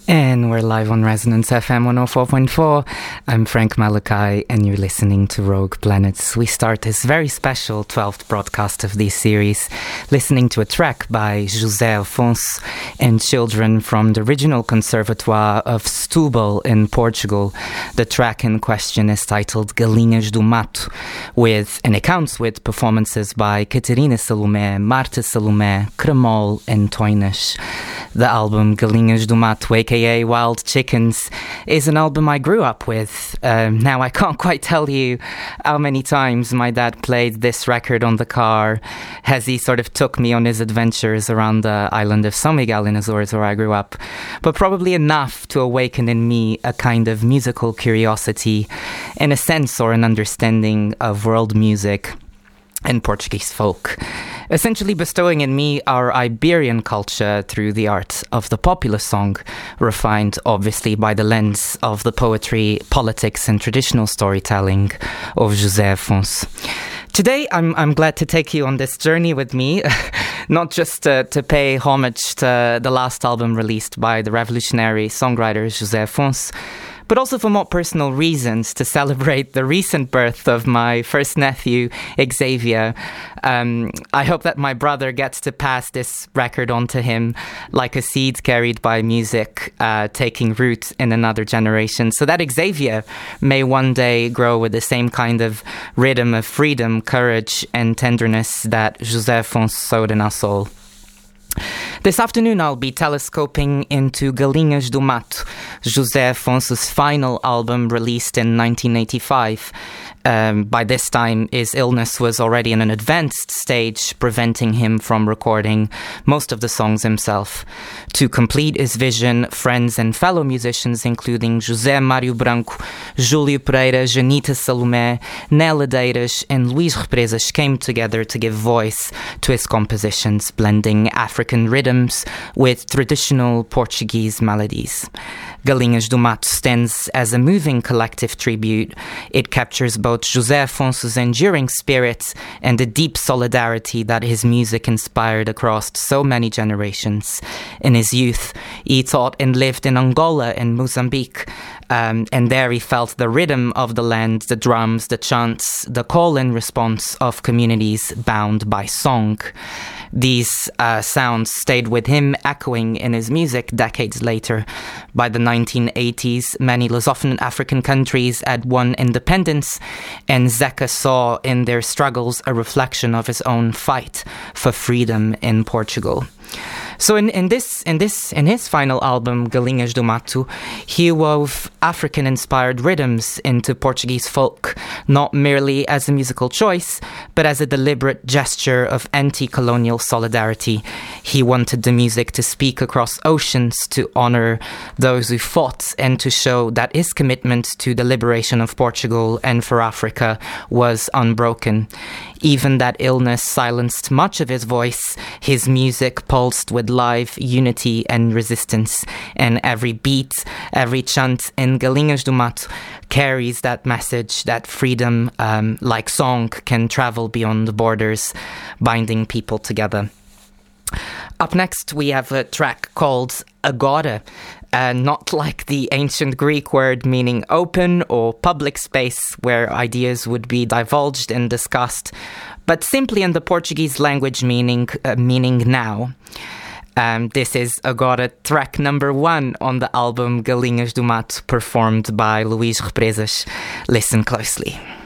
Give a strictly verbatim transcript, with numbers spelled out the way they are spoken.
And we're live on Resonance F M one oh four point four. I'm Frank Malachi, and you're listening to Rogue Planets. We start this very special twelfth broadcast of this series, listening to a track by José Afonso and children from the regional conservatoire of Setúbal in Portugal. The track in question is titled Galinhas do Mato, with and it counts with performances by Catarina Salomé, Marta Salomé, Cremol, and Toinas. The album Galinhas do Mato, aka Wild Chickens, is an album I grew up with. Um, now, I can't quite tell you how many times my dad played this record on the car as he sort of took me on his adventures around the island of São Miguel in Azores, where I grew up, but probably enough to awaken in me a kind of musical curiosity and a sense or an understanding of world music and Portuguese folk, essentially bestowing in me our Iberian culture through the art of the popular song, refined obviously by the lens of the poetry, politics and traditional storytelling of José Afonso. Today, I'm I'm glad to take you on this journey with me, not just uh, to pay homage to the last album released by the revolutionary songwriter José Afonso, but also for more personal reasons, to celebrate the recent birth of my first nephew, Xavier. Um, I hope that my brother gets to pass this record on to him like a seed carried by music, uh, taking root in another generation, so that Xavier may one day grow with the same kind of rhythm of freedom, courage, and tenderness that José Afonso sowed in our soul. This afternoon I'll be telescoping into Galinhas do Mato, José Afonso's final album released in nineteen eighty-five. Um, by this time, his illness was already in an advanced stage, preventing him from recording most of the songs himself. To complete his vision, friends and fellow musicians, including José Mário Branco, Júlio Pereira, Janita Salomé, Néla Deiras, and Luís Represas came together to give voice to his compositions, blending African rhythms with traditional Portuguese melodies. Galinhas do Mato stands as a moving collective tribute. It captures both José Afonso's enduring spirit and the deep solidarity that his music inspired across so many generations. In his youth, he taught and lived in Angola and Mozambique, um, and there he felt the rhythm of the land, the drums, the chants, the call and response of communities bound by song. These uh, sounds stayed with him, echoing in his music decades later. By the nineteen eighties, many Lusophone African countries had won independence, and Zeca saw in their struggles a reflection of his own fight for freedom in Portugal. So in, in this in this in his final album, Galinhas do Mato, he wove African-inspired rhythms into Portuguese folk, not merely as a musical choice, but as a deliberate gesture of anti-colonial solidarity. He wanted the music to speak across oceans, to honor those who fought, and to show that his commitment to the liberation of Portugal and for Africa was unbroken. Even that illness silenced much of his voice, his music pulsed with live unity and resistance, and every beat, every chant in Galinhas do Mato carries that message that freedom, um, like song, can travel beyond the borders, binding people together. Up next, we have a track called Agora, uh, not like the ancient Greek word meaning open or public space where ideas would be divulged and discussed, but simply in the Portuguese language meaning uh, meaning now. Um, this is Agora, track number one on the album Galinhas do Mato, performed by Luís Represas. Listen closely.